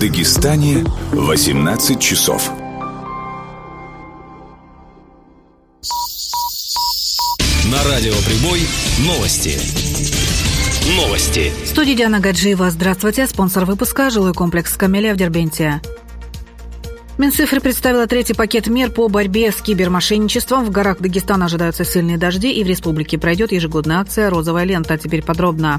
Дагестане 18 часов. На радио Прибой новости. В студии Диана Гаджиева. Здравствуйте. Спонсор выпуска — жилой комплекс «Камелия» в Дербенте. Минцифры представила третий пакет мер по борьбе с кибермошенничеством. В горах Дагестана ожидаются сильные дожди, и в республике пройдет ежегодная акция «Розовая лента». Теперь подробно.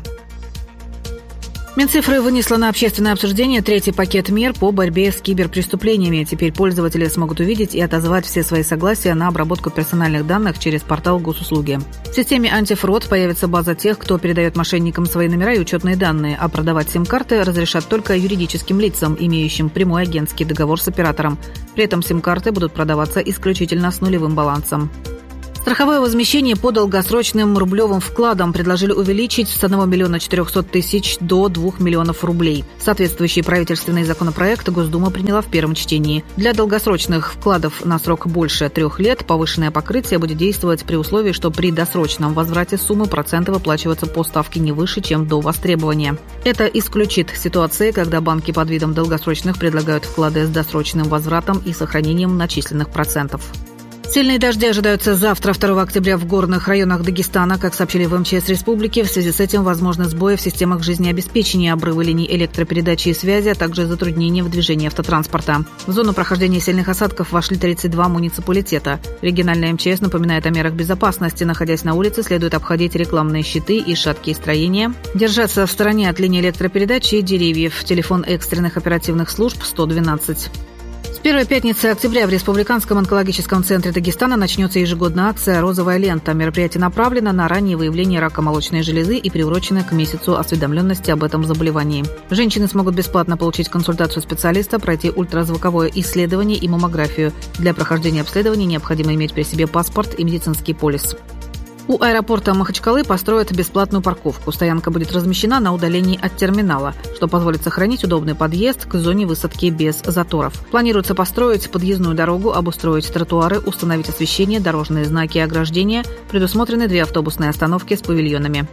Минцифры вынесла на общественное обсуждение третий пакет мер по борьбе с киберпреступлениями. Теперь пользователи смогут увидеть и отозвать все свои согласия на обработку персональных данных через портал госуслуги. В системе антифрод появится база тех, кто передает мошенникам свои номера и учетные данные, а продавать сим-карты разрешат только юридическим лицам, имеющим прямой агентский договор с оператором. При этом сим-карты будут продаваться исключительно с нулевым балансом. Страховое возмещение по долгосрочным рублевым вкладам предложили увеличить с 1 400 000 до 2 миллионов рублей. Соответствующий правительственный законопроект Госдума приняла в первом чтении. Для долгосрочных вкладов на срок больше 3 лет повышенное покрытие будет действовать при условии, что при досрочном возврате суммы проценты выплачиваются по ставке не выше, чем до востребования. Это исключит ситуации, когда банки под видом долгосрочных предлагают вклады с досрочным возвратом и сохранением начисленных процентов. Сильные дожди ожидаются завтра, 2 октября, в горных районах Дагестана. Как сообщили в МЧС республики, в связи с этим возможны сбои в системах жизнеобеспечения, обрывы линий электропередачи и связи, а также затруднения в движении автотранспорта. В зону прохождения сильных осадков вошли 32 муниципалитета. Региональная МЧС напоминает о мерах безопасности. Находясь на улице, следует обходить рекламные щиты и шаткие строения, держаться в стороне от линии электропередачи и деревьев. Телефон экстренных оперативных служб 112. С первой пятницы октября в Республиканском онкологическом центре Дагестана начнется ежегодная акция «Розовая лента». Мероприятие направлено на раннее выявление рака молочной железы и приурочено к месяцу осведомленности об этом заболевании. Женщины смогут бесплатно получить консультацию специалиста, пройти ультразвуковое исследование и маммографию. Для прохождения обследования необходимо иметь при себе паспорт и медицинский полис. У аэропорта Махачкалы построят бесплатную парковку. Стоянка будет размещена на удалении от терминала, что позволит сохранить удобный подъезд к зоне высадки без заторов. Планируется построить подъездную дорогу, обустроить тротуары, установить освещение, дорожные знаки и ограждения. Предусмотрены 2 автобусные остановки с павильонами.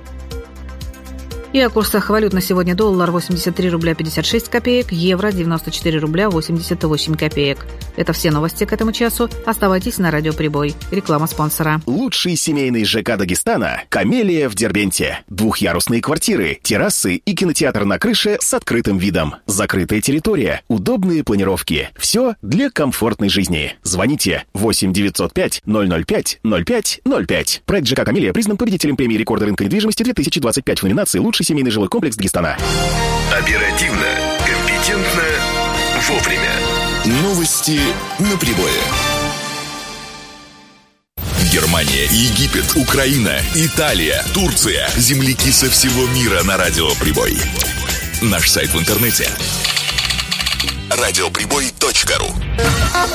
И о курсах валют на сегодня: доллар 83 рубля 56 копеек, евро 94 рубля 88 копеек. Это все новости к этому часу. Оставайтесь на радио Прибой. Реклама спонсора. Лучший семейный ЖК Дагестана — «Камелия» в Дербенте. Двухъярусные квартиры, террасы и кинотеатр на крыше с открытым видом. Закрытая территория, удобные планировки. Все для комфортной жизни. Звоните 8 905 005 05 05. Проект ЖК «Камелия» признан победителем премии рекорда рынка недвижимости 2025 в номинации «Лучший семейный жилой комплекс Дагестана». Оперативно, компетентно, вовремя. Новости на Прибое. Германия, Египет, Украина, Италия, Турция. Земляки со всего мира на радио Прибой. Наш сайт в интернете — радиоприбой.ру.